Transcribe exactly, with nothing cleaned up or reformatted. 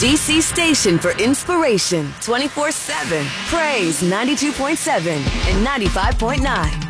D C station for inspiration twenty-four seven. Praise ninety-two point seven and ninety-five point nine.